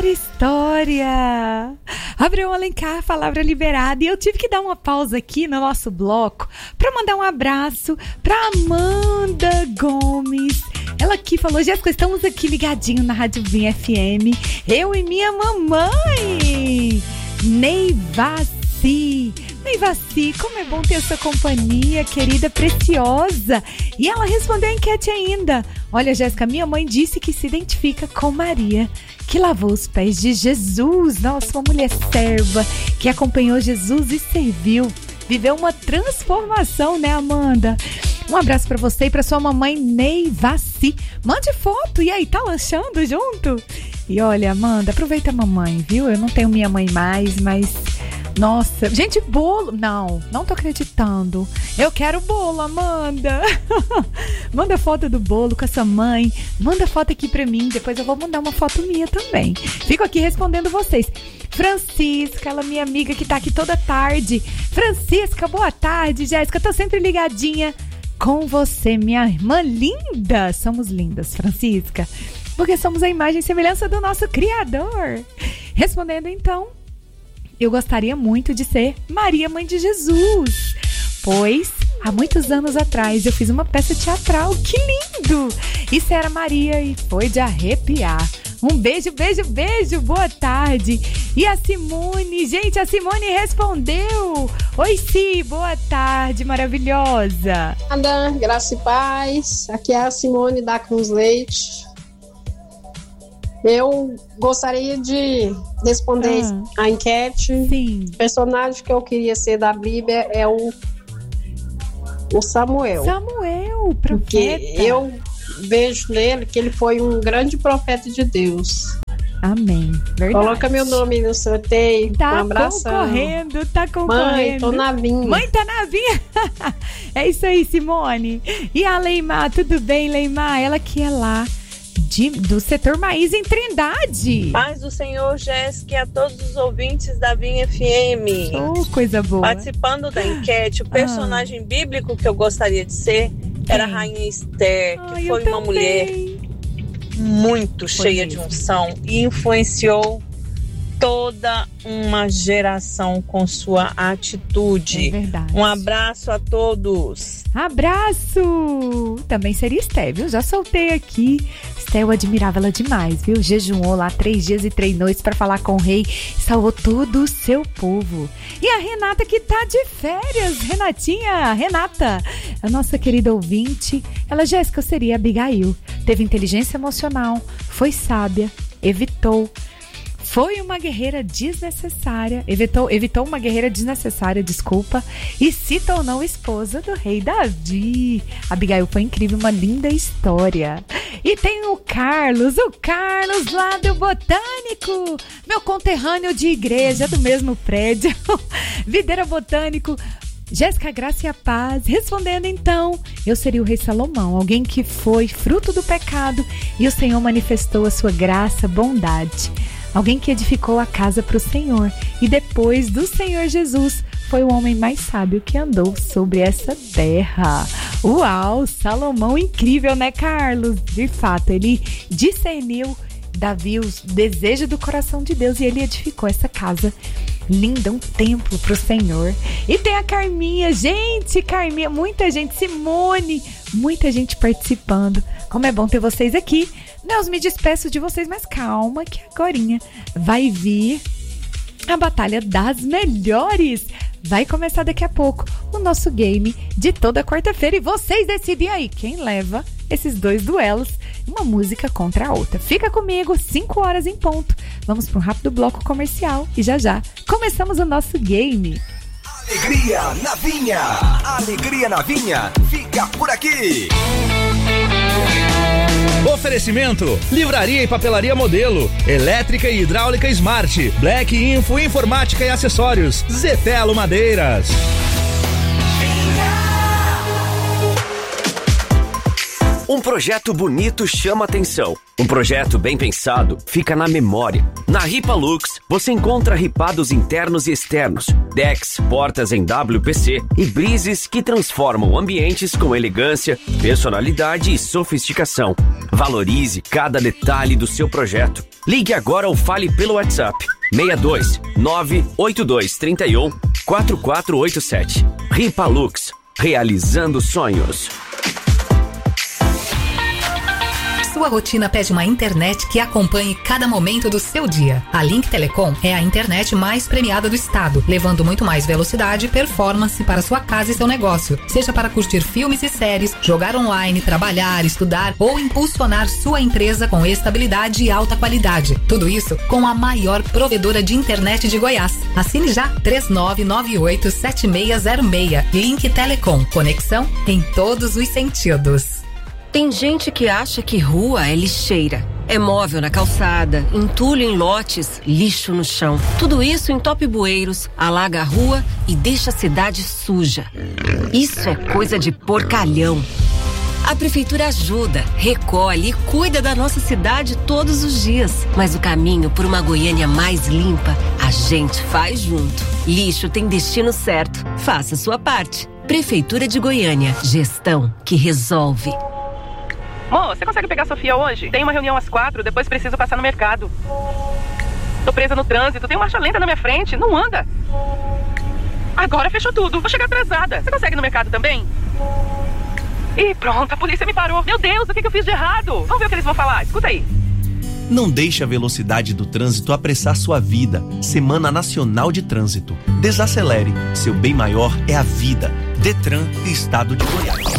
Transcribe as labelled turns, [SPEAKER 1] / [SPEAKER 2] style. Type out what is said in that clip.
[SPEAKER 1] História. Abreu Alencar, palavra liberada. E eu tive que dar uma pausa aqui no nosso bloco para mandar um abraço para Amanda Gomes. Ela aqui falou: Jéssica, estamos aqui ligadinho na Rádio Vinha FM. Eu e minha mamãe, Neivaci, como é bom ter sua companhia, querida, preciosa. E ela respondeu a enquete ainda. Olha, Jéssica, minha mãe disse que se identifica com Maria, que lavou os pés de Jesus. Nossa, uma mulher serva que acompanhou Jesus e serviu. Viveu uma transformação, né, Amanda? Um abraço pra você e pra sua mamãe Neivaci. Mande foto. E aí, tá lanchando junto? E olha, Amanda, aproveita a mamãe, viu? Eu não tenho minha mãe mais, mas... Nossa, gente, bolo. Não tô acreditando. Eu quero bolo, Amanda. Manda foto do bolo com essa mãe. Manda foto aqui pra mim. Depois eu vou mandar uma foto minha também. Fico aqui respondendo vocês. Francisca, ela minha amiga que tá aqui toda tarde. Francisca, boa tarde, Jéssica. Tô sempre ligadinha com você, minha irmã linda. Somos lindas, Francisca, porque somos a imagem e semelhança do nosso Criador. Respondendo então, eu gostaria muito de ser Maria, mãe de Jesus, pois há muitos anos atrás eu fiz uma peça teatral. Que lindo! Isso era Maria e foi de arrepiar. Um beijo, boa tarde. E a Simone, gente, a Simone respondeu. Oi, Si, boa tarde, maravilhosa.
[SPEAKER 2] Nada, graça e paz. Aqui é a Simone da Cruz Leite. Eu gostaria de responder a enquete.
[SPEAKER 1] Sim.
[SPEAKER 2] O personagem que eu queria ser da Bíblia é o Samuel.
[SPEAKER 1] Samuel, profeta.
[SPEAKER 2] Porque eu vejo nele que ele foi um grande profeta de Deus.
[SPEAKER 1] Amém. Verdade.
[SPEAKER 2] Coloca meu nome no sorteio.
[SPEAKER 1] Tá
[SPEAKER 2] um abração.
[SPEAKER 1] Tá concorrendo.
[SPEAKER 2] Mãe, tô na vinha.
[SPEAKER 1] Mãe, tá na vinha. É isso aí, Simone. E a Leimar, tudo bem, Leimar? Ela que é lá do setor Maíz em Trindade.
[SPEAKER 3] Paz do Senhor, Jéssica, e a todos os ouvintes da Vinha FM.
[SPEAKER 1] Oh, coisa boa.
[SPEAKER 3] Participando da enquete, o personagem bíblico que eu gostaria de ser era a Rainha Esther, que foi uma mulher muito cheia de unção e influenciou toda uma geração com sua atitude.
[SPEAKER 1] É verdade.
[SPEAKER 3] Um abraço a todos.
[SPEAKER 1] Abraço! Também seria Esté, viu? Já soltei aqui. Esté, eu admirava ela demais, viu? Jejuou lá 3 dias e 3 noites para falar com o rei. Salvou todo o seu povo. E a Renata que tá de férias. Renata, a nossa querida ouvinte. Ela, Jéssica, eu seria Abigail. Teve inteligência emocional, foi sábia, foi uma guerreira desnecessária, evitou uma guerreira desnecessária, e se tornou esposa do rei Davi. Abigail foi incrível, uma linda história. E tem o Carlos lá do Botânico, meu conterrâneo de igreja do mesmo prédio, Videira Botânico. Jéssica, graça e a paz. Respondendo então, eu seria o rei Salomão, alguém que foi fruto do pecado e o Senhor manifestou a sua graça, bondade. Alguém que edificou a casa para o Senhor e depois do Senhor Jesus foi o homem mais sábio que andou sobre essa terra. Uau, Salomão, incrível, né, Carlos? De fato, ele discerniu Davi, o desejo do coração de Deus, e ele edificou essa casa linda, um templo pro Senhor. E tem a Carminha, muita gente, Simone, muita gente participando. Como é bom ter vocês aqui. Eu me despeço de vocês, mas calma que agorinha vai vir a Batalha das Melhores. Vai começar daqui a pouco o nosso game de toda quarta-feira e vocês decidem aí quem leva esses 2 duelos, uma música contra a outra. Fica comigo, 5 horas em ponto. Vamos para um rápido bloco comercial e já começamos o nosso game.
[SPEAKER 4] Alegria na Vinha! Alegria na Vinha fica por aqui! Oferecimento: Livraria e Papelaria Modelo, Elétrica e Hidráulica Smart, Black Info Informática e Acessórios, Zetelo Madeiras.
[SPEAKER 5] Um projeto bonito chama atenção. Um projeto bem pensado fica na memória. Na Ripalux, você encontra ripados internos e externos, decks, portas em WPC e brises que transformam ambientes com elegância, personalidade e sofisticação. Valorize cada detalhe do seu projeto. Ligue agora ou fale pelo WhatsApp 62 982 31 4487. Ripalux, realizando sonhos.
[SPEAKER 6] Sua rotina pede uma internet que acompanhe cada momento do seu dia. A Link Telecom é a internet mais premiada do estado, levando muito mais velocidade e performance para sua casa e seu negócio. Seja para curtir filmes e séries, jogar online, trabalhar, estudar ou impulsionar sua empresa com estabilidade e alta qualidade. Tudo isso com a maior provedora de internet de Goiás. Assine já 3998-7606. Link Telecom. Conexão em todos os sentidos.
[SPEAKER 7] Tem gente que acha que rua é lixeira. É móvel na calçada, entulho em lotes, lixo no chão. Tudo isso entope bueiros, alaga a rua e deixa a cidade suja. Isso é coisa de porcalhão. A prefeitura ajuda, recolhe e cuida da nossa cidade todos os dias. Mas o caminho por uma Goiânia mais limpa, a gente faz junto. Lixo tem destino certo. Faça sua parte. Prefeitura de Goiânia. Gestão que resolve.
[SPEAKER 8] Mô, você consegue pegar a Sofia hoje? Tem uma reunião às 4, depois preciso passar no mercado. Tô presa no trânsito, tem marcha lenta na minha frente, não anda. Agora fechou tudo, vou chegar atrasada. Você consegue ir no mercado também? Ih, pronto, a polícia me parou. Meu Deus, o que eu fiz de errado? Vamos ver o que eles vão falar, escuta aí.
[SPEAKER 9] Não deixe a velocidade do trânsito apressar sua vida. Semana Nacional de Trânsito. Desacelere, seu bem maior é a vida. Detran e Estado de Goiás.